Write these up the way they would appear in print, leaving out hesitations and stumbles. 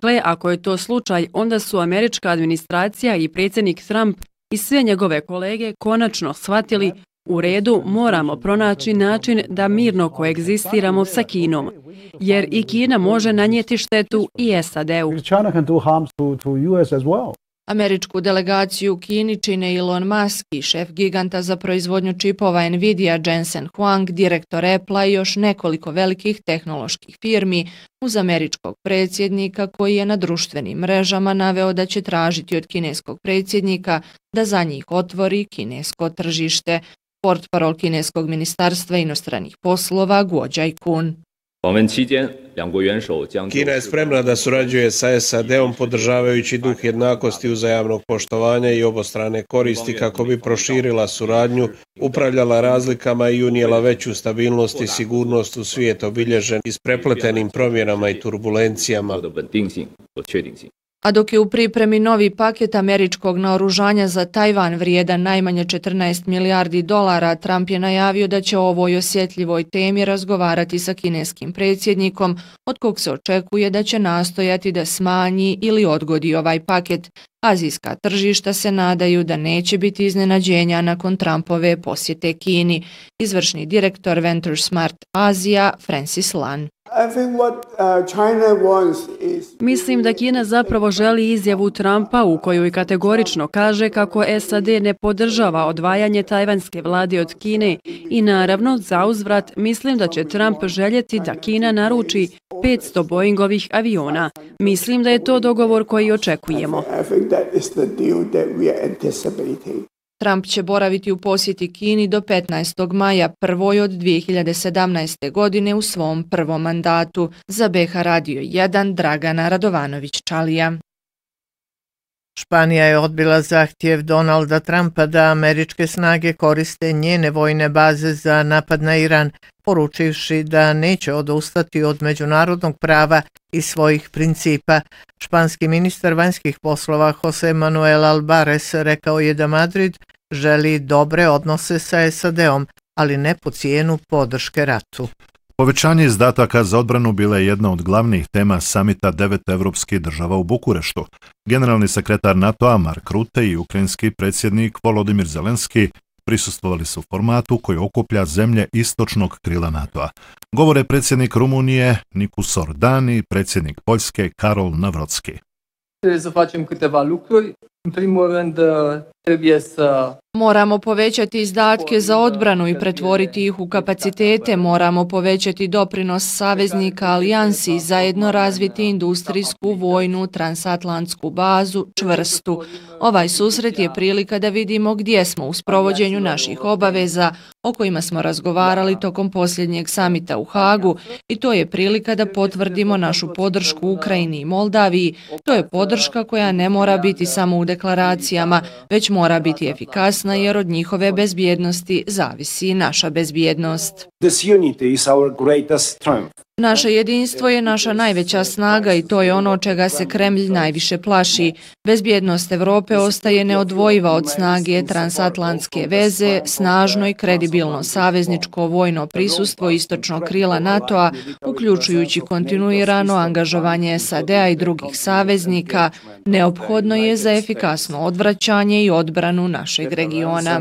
Dakle, ako je to slučaj, onda su američka administracija i predsjednik Trump i sve njegove kolege konačno shvatili u redu, moramo pronaći način da mirno koegzistiramo sa Kinom, jer i Kina može nanijeti štetu i SAD-u. Američku delegaciju u Kini čine Elon Musk i šef giganta za proizvodnju čipova Nvidia Jensen Huang, direktor Apple-a i još nekoliko velikih tehnoloških firmi, uz američkog predsjednika koji je na društvenim mrežama naveo da će tražiti od kineskog predsjednika da za njih otvori kinesko tržište. Portparol kineskog ministarstva inostranih poslova Guo Jiakun. Kina je spremna da surađuje sa SAD-om podržavajući duh jednakosti, uzajamnog poštovanja i obostrane koristi kako bi proširila suradnju, upravljala razlikama i unijela veću stabilnost i sigurnost u svijet obilježen isprepletenim promjenama i turbulencijama. A dok je u pripremi novi paket američkog naoružanja za Tajvan vrijedan najmanje 14 milijardi dolara, Trump je najavio da će o ovoj osjetljivoj temi razgovarati sa kineskim predsjednikom, od kog se očekuje da će nastojati da smanji ili odgodi ovaj paket. Azijska tržišta se nadaju da neće biti iznenađenja nakon Trumpove posjete Kini. Izvršni direktor Venture Smart Azija, Francis Lan. Mislim da Kina zapravo želi izjavu Trumpa u kojoj kategorično kaže kako SAD ne podržava odvajanje tajvanske vlade od Kine i naravno za uzvrat mislim da će Trump željeti da Kina naruči 500 Boeingovih aviona. Mislim da je to dogovor koji očekujemo. Trump će boraviti u posjeti Kini do 15. maja, prvoj od 2017. godine u svom prvom mandatu. Za BH Radio 1, Dragana Radovanović-Čalija. Španija je odbila zahtjev Donalda Trumpa da američke snage koriste njene vojne baze za napad na Iran, poručivši da neće odustati od međunarodnog prava i svojih principa. Španski ministar vanjskih poslova José Manuel Albares rekao je da Madrid želi dobre odnose sa SAD-om, ali ne po cijenu podrške ratu. Povećanje izdataka za odbranu bila je jedna od glavnih tema samita 9 evropskih država u Bukureštu. Generalni sekretar NATO-a Mark Rutte i ukrajinski predsjednik Volodymyr Zelenski prisustvovali su formatu koji okuplja zemlje istočnog krila NATO-a. Govore predsjednik Rumunije Nikus Ordan i predsjednik Poljske Karol Navrocki. Moramo povećati izdatke za odbranu i pretvoriti ih u kapacitete, moramo povećati doprinos saveznika alijansi, zajedno razviti industrijsku, vojnu, transatlantsku bazu, čvrstu. Ovaj susret je prilika da vidimo gdje smo u sprovođenju naših obaveza, o kojima smo razgovarali tokom posljednjeg samita u Hagu, i to je prilika da potvrdimo našu podršku Ukrajini i Moldaviji. To je podrška koja ne mora biti samo u deklaracijama, već mora biti efikasna jer od njihove bezbjednosti zavisi naša bezbjednost. Naše jedinstvo je naša najveća snaga i to je ono čega se Kremlj najviše plaši. Bezbjednost Evrope ostaje neodvojiva od snage transatlantske veze, snažno i kredibilno savezničko vojno prisustvo istočnog krila NATO-a, uključujući kontinuirano angažovanje SAD-a i drugih saveznika, neophodno je za efikasno odvraćanje i odbranu našeg regiona.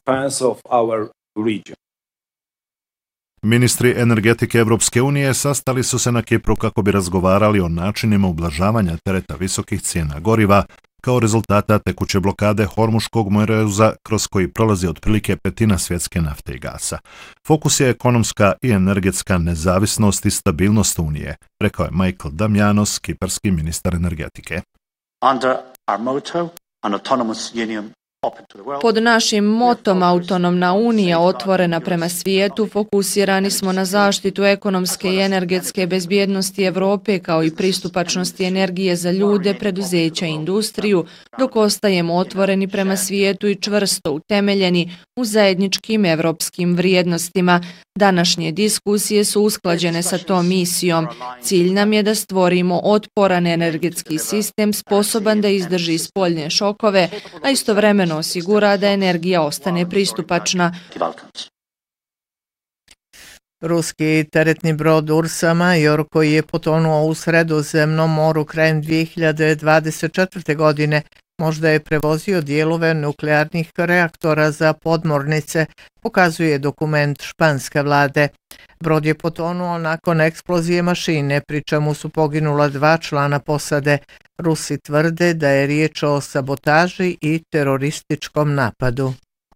Ministri energetike Evropske unije sastali su se na Kipru kako bi razgovarali o načinima ublažavanja tereta visokih cijena goriva kao rezultata tekuće blokade Hormuškog moreuza kroz koji prolazi otprilike petina svjetske nafte i gasa. Fokus je ekonomska i energetska nezavisnost i stabilnost Unije, rekao je Michael Damianos, kiparski ministar energetike. Under our motto, an autonomous union. Pod našim motom Autonomna unija otvorena prema svijetu fokusirani smo na zaštitu ekonomske i energetske bezbjednosti Evrope kao i pristupačnosti energije za ljude, preduzeća i industriju, dok ostajemo otvoreni prema svijetu i čvrsto utemeljeni u zajedničkim evropskim vrijednostima. Današnje diskusije su usklađene sa tom misijom. Cilj nam je da stvorimo otporan energetski sistem sposoban da izdrži spoljne šokove, a istovremeno osigura da energija ostane pristupačna. Ruski teretni brod Ursa Major, koji je potonuo u Sredozemnom moru krajem 2024. godine, možda je prevozio dijelove nuklearnih reaktora za podmornice, pokazuje dokument španske vlade. Brod je potonuo nakon eksplozije mašine, pri čemu su poginula 2 člana posade. Rusi tvrde da je riječ o sabotaži i terorističkom napadu.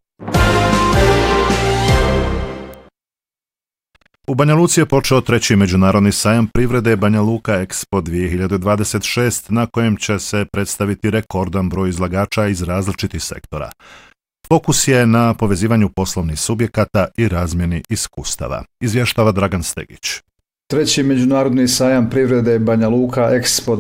U Banja Luci je počeo 3. međunarodni sajam privrede Banja Luka Expo 2026, na kojem će se predstaviti rekordan broj izlagača iz različitih sektora. Fokus je na povezivanju poslovnih subjekata i razmjeni iskustava, izvještava Dragan Stegić. 3. međunarodni sajam privrede Banja Luka Expo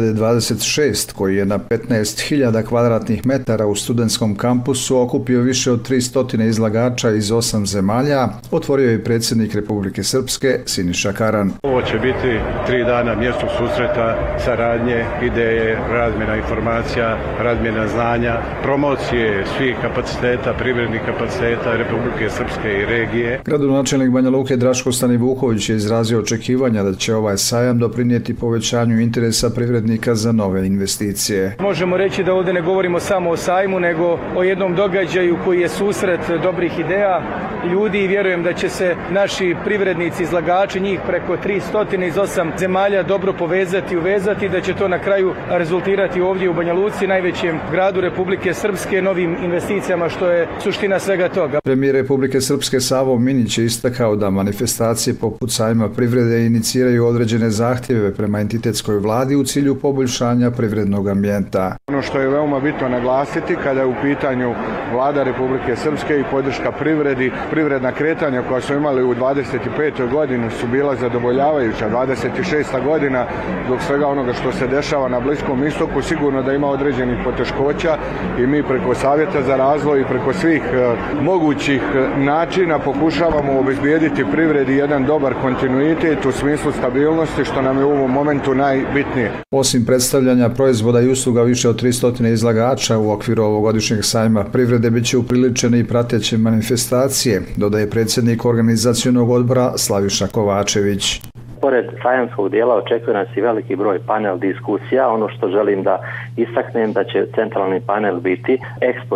2026, koji je na 15.000 kvadratnih metara u studentskom kampusu okupio više od 300 izlagača iz 8 zemalja, otvorio je predsjednik Republike Srpske Siniša Karan. Ovo će biti 3 dana mjesto susreta, saradnje, ideje, razmjena informacija, razmjena znanja, promocije svih kapaciteta, privrednih kapaciteta Republike Srpske i regije. Gradonačelnik Banja Luke Draško Stanivuković je izrazio očekivanja da će ovaj sajam doprinijeti povećanju interesa privrednika za nove investicije. Možemo reći da ovdje ne govorimo samo o sajmu, nego o jednom događaju koji je susret dobrih ideja ljudi i vjerujem da će se naši privrednici, izlagači, njih preko 300 iz 8 zemalja dobro povezati i uvezati, da će to na kraju rezultirati ovdje u Banja Luci, najvećem gradu Republike Srpske, novim investicijama, što je suština svega toga. Premijer Republike Srpske Savo Minić je istakao da manifestacije poput sajma privrede iniciraju određene zahtjeve prema entitetskoj vladi u cilju poboljšanja privrednog ambijenta. Ono što je veoma bitno naglasiti kada je u pitanju vlada Republike Srpske i podrška privredi, privredna kretanja koja su imali u 25. godini su bila zadovoljavajuća, 26. godina dok svega onoga što se dešava na Bliskom istoku sigurno da ima određenih poteškoća i mi preko Savjeta za razvoj i preko svih mogućih načina pokušavamo obezbijediti privredi jedan dobar kontinuitet u smislu stabilnosti, što nam je u ovom momentu najbitnije. Osim predstavljanja proizvoda i usluga više od 300 izlagača u okviru ovogodišnjeg sajma privrede bit će upriličene i prateće manifestacije, dodaje predsjednik organizacionog odbora Slaviša Kovačević. Pored sajamskog dijela očekuje nas i veliki broj panel diskusija. Ono što želim da istaknem da će centralni panel biti Expo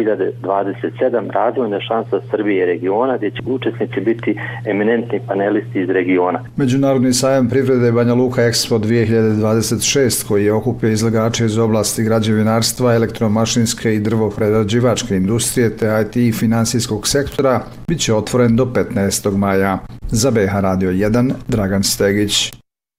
2027 razvojna šansa Srbije i regiona, gdje će učesnici biti eminentni panelisti iz regiona. Međunarodni sajam privrede Banja Luka Expo 2026, koji je okupio izlagače iz oblasti građevinarstva, elektromašinske i drvoprerađivačke industrije te IT i finansijskog sektora, bit će otvoren do 15. maja. Za BH Radio 1, Dragan Stegić.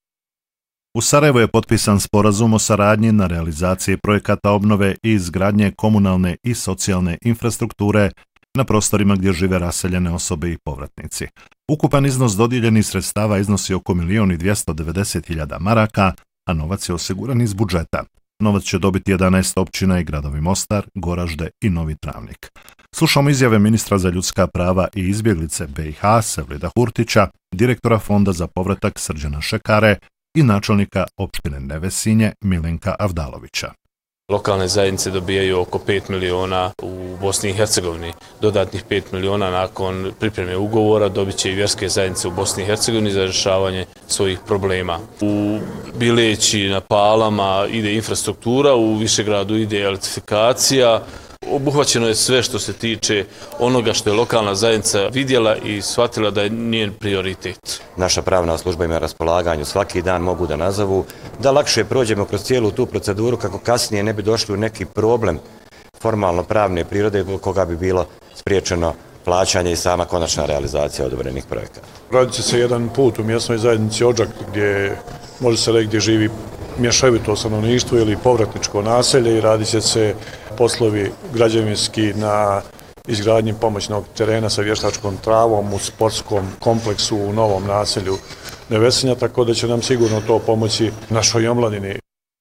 U Sarajevu je potpisan sporazum o saradnji na realizaciji projekata obnove i izgradnje komunalne i socijalne infrastrukture na prostorima gdje žive raseljene osobe i povratnici. Ukupan iznos dodijeljenih sredstava iznosi oko 1.290.000 maraka, a novac je osiguran iz budžeta. Novac će dobiti 11 općina i gradovi Mostar, Goražde i Novi Travnik. Slušamo izjave ministra za ljudska prava i izbjeglice BiH Sevlida Hurtića, direktora Fonda za povratak Srđana Šekare i načelnika opštine Nevesinje Milenka Avdalovića. Lokalne zajednice dobijaju oko 5 miliona u Bosni i Hercegovini. Dodatnih 5 miliona nakon pripreme ugovora dobit će i vjerske zajednice u Bosni i Hercegovini za rješavanje svojih problema. U Bileći na Palama ide infrastruktura, u Višegradu ide elektrifikacija. Obuhvaćeno je sve što se tiče onoga što je lokalna zajednica vidjela i shvatila da je njen prioritet. Naša pravna služba ima raspolaganju, svaki dan mogu da nazovu, da lakše prođemo kroz cijelu tu proceduru kako kasnije ne bi došli u neki problem formalno pravne prirode do koga bi bilo spriječeno plaćanje i sama konačna realizacija odobrenih projekata. Radit će se jedan put u mjesnoj zajednici Odžak gdje može se reći gdje živi mješovito stanovništvo ili povratničko naselje i radit će se poslovi građevinski na izgradnji pomoćnog terena sa vještačkom travom u sportskom kompleksu u novom naselju Nevesinja, tako da će nam sigurno to pomoći našoj omladini.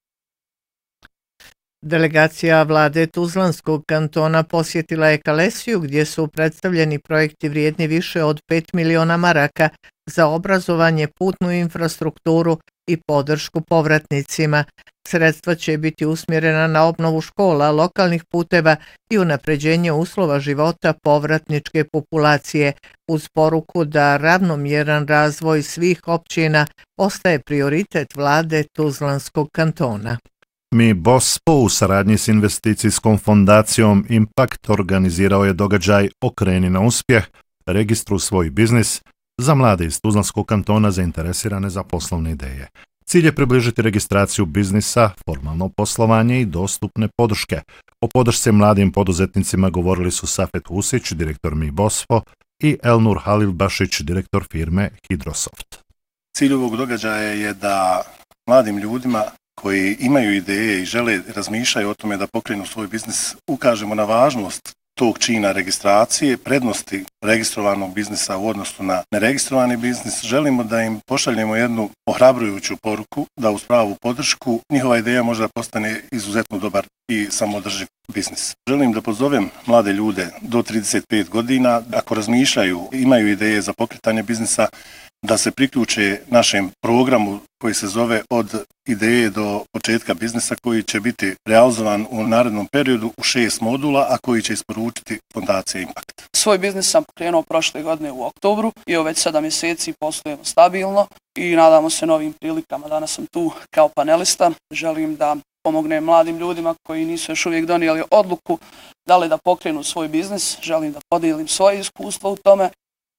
Delegacija vlade Tuzlanskog kantona posjetila je Kalesiju gdje su predstavljeni projekti vrijedni više od 5 miliona maraka za obrazovanje, putnu infrastrukturu i podršku povratnicima. Sredstva će biti usmjerena na obnovu škola, lokalnih puteva i unapređenje uslova života povratničke populacije, uz poruku da ravnomjeran razvoj svih općina ostaje prioritet vlade Tuzlanskog kantona. Mi Bospo u saradnji s investicijskom fondacijom Impact organizirao je događaj Okreni na uspjeh, registruj svoj biznis za mlade iz Tuzlanskog kantona zainteresirane za poslovne ideje. Cilj je približiti registraciju biznisa, formalno poslovanje i dostupne podrške. O podršci mladim poduzetnicima govorili su Safet Husić, direktor Mi Bospo, i Elnur Halilbašić, direktor firme Hidrosoft. Cilj ovog događaja je da mladim ljudima koji imaju ideje i žele razmišljaju o tome da pokrenu svoj biznis, ukažemo na važnost tog čina registracije, prednosti registrovanog biznisa u odnosu na neregistrovani biznis. Želimo da im pošaljemo jednu ohrabrujuću poruku da uz pravu podršku njihova ideja može da postane izuzetno dobar i samoodrživ biznis. Želim da pozovem mlade ljude do 35 godina, ako razmišljaju, imaju ideje za pokretanje biznisa, da se priključe našem programu koji se zove Od ideje do početka biznisa, koji će biti realizovan u narednom periodu u 6 modula, a koji će isporučiti fondacija Impact. Svoj biznis sam pokrenuo prošle godine u oktobru i već 7 mjeseci poslujemo stabilno i nadamo se novim prilikama. Danas sam tu kao panelista. Želim da pomognem mladim ljudima koji nisu još uvijek donijeli odluku da li da pokrenu svoj biznis. Želim da podijelim svoje iskustvo u tome.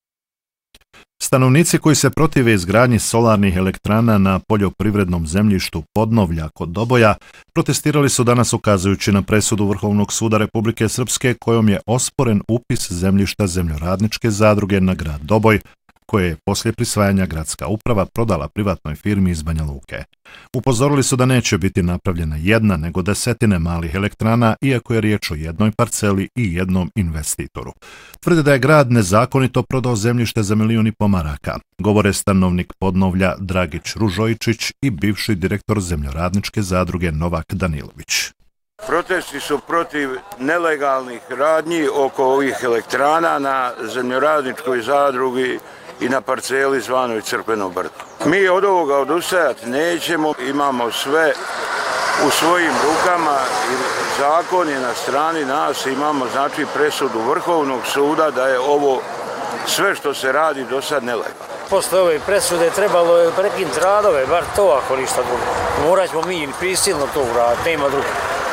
Stanovnici koji se protive izgradnji solarnih elektrana na poljoprivrednom zemljištu Podnovlja kod Doboja protestirali su danas ukazujući na presudu Vrhovnog suda Republike Srpske kojom je osporen upis zemljišta zemljoradničke zadruge na grad Doboj, koje je poslije prisvajanja gradska uprava prodala privatnoj firmi iz Banja Luke. Upozorili su da neće biti napravljena jedna nego desetine malih elektrana, iako je riječ o jednoj parceli i jednom investitoru. Tvrde da je grad nezakonito prodao zemljište za 1,5 milijuna maraka, govore stanovnik Podnovlja Dragić Ružojčić i bivši direktor zemljoradničke zadruge Novak Danilović. Protesti su protiv nelegalnih radnji oko ovih elektrana na zemljoradničkoj zadrugi i na parceli zvanoj Crkveno brdo. Mi od ovoga odustajati nećemo, imamo sve u svojim rukama i zakon je na strani nas, imamo znači presudu Vrhovnog suda da je ovo sve što se radi do sad nelegalno. Posle ove presude trebalo je prekinuti radove, bar to ako ništa drugo. Morat ćemo mi prisilno to uraditi, nema drugo.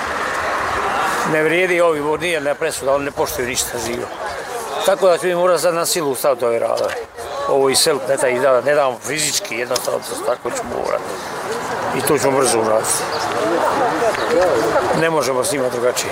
Ne vrijedi ovi, nije na presuda, oni ne poštuju ništa živo. Tako da ću mi morati sad na silu staviti ove radove. Ovo i selu ne damo fizički, jednostavno, tako ćemo morati. I to ćemo brzo uraditi. Ne možemo s njima drugačije.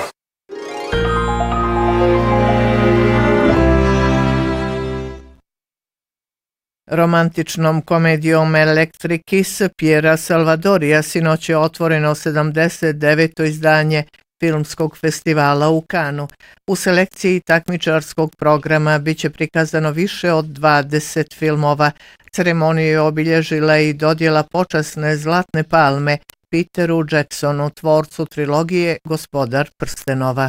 Romantičnom komedijom Electric Kiss Piera Salvadorija sinoć je otvoreno 79. izdanje filmskog festivala u Kanu. U selekciji takmičarskog programa biće prikazano više od 20 filmova. Ceremoniju je obilježila i dodjela počasne Zlatne palme Peteru Jacksonu, tvorcu trilogije Gospodar prstenova.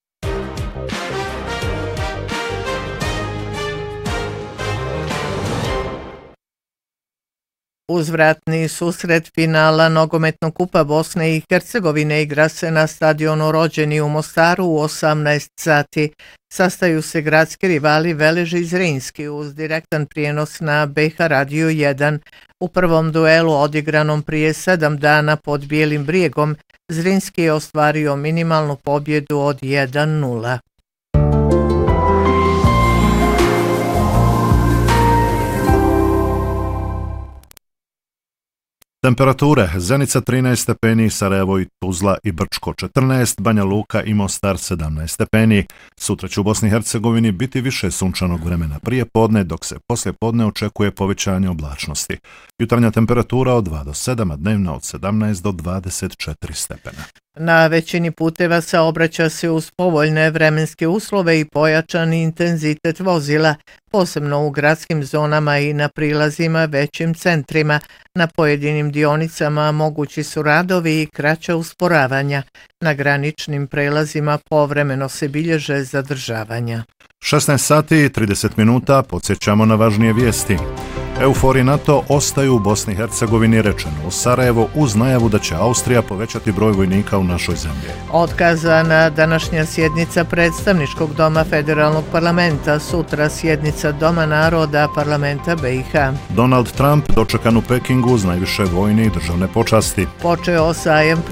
Uzvratni susret finala nogometnog kupa Bosne i Hercegovine igra se na stadionu Rođeni u Mostaru u 18 sati. Sastaju se gradski rivali Velež i Zrinski uz direktan prijenos na BH Radio 1. U prvom duelu odigranom prije 7 dana pod Bijelim brijegom, Zrinski je ostvario minimalnu pobjedu od 1-0. Temperature: Zenica 13 stepeni, Sarajevo i Tuzla i Brčko 14, Banja Luka i Mostar 17 stepeni. Sutra će u Bosni i Hercegovini biti više sunčanog vremena prije podne, dok se poslije podne očekuje povećanje oblačnosti. Jutarnja temperatura od 2 do 7, a dnevna od 17 do 24 stepena. Na većini puteva saobraća se uz povoljne vremenske uslove i pojačani intenzitet vozila, posebno u gradskim zonama i na prilazima većim centrima. Na pojedinim dionicama mogući su radovi i kraća usporavanja. Na graničnim prelazima povremeno se bilježe zadržavanja. 16 sati i 30 minuta, podsjećamo na važnije vijesti. Eufori NATO ostaju u Bosni i Hercegovini, rečeno u Sarajevo, uz najavu da će Austrija povećati broj vojnika u našoj zemlji. Otkazana današnja sjednica predstavničkog doma Federalnog parlamenta, sutra sjednica Doma naroda parlamenta BiH. Donald Trump dočekan u Pekingu uz najviše vojne i državne počasti. Počeo sajem